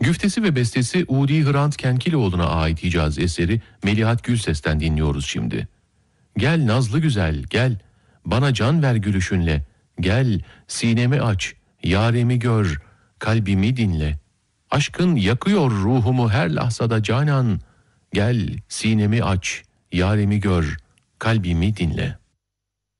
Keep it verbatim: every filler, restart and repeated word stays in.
Güftesi ve bestesi Udi Hrant Kenkiloğlu'na ait Hicaz eseri Melihat Gülses'ten dinliyoruz şimdi. Gel nazlı güzel gel, bana can ver gülüşünle, gel sinemi aç, yaremi gör, kalbimi dinle. Aşkın yakıyor ruhumu her lahzada canan, gel sinemi aç, yaremi gör, kalbimi dinle.